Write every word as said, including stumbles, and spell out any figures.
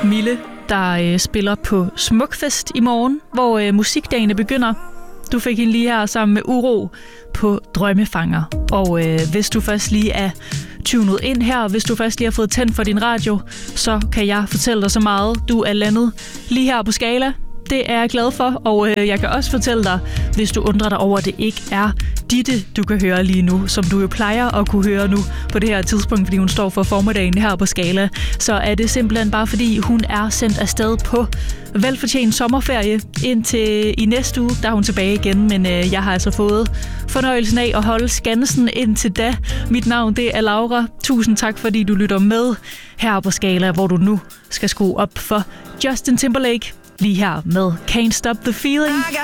Mille, der øh, spiller på Smukfest i morgen, hvor øh, musikdagene begynder. Du fik hende lige her sammen med Uro på Drømmefanger. Og øh, hvis du først lige er tunet ind her, hvis du først lige har fået tændt for din radio, så kan jeg fortælle dig så meget. Du er landet lige her på Skala. Det er jeg glad for, og øh, jeg kan også fortælle dig, hvis du undrer dig over, at det ikke er Ditte, du kan høre lige nu, som du jo plejer at kunne høre nu på det her tidspunkt, fordi hun står for formiddagen her på Skala, så er det simpelthen bare fordi, hun er sendt afsted på velfortjent sommerferie indtil i næste uge, der er hun tilbage igen, men øh, jeg har altså fået fornøjelsen af at holde skansen indtil da. Mit navn, det er Laura. Tusind tak, fordi du lytter med her på Skala, hvor du nu skal skrue op for Justin Timberlake. Lige her med Can't Stop the Feeling.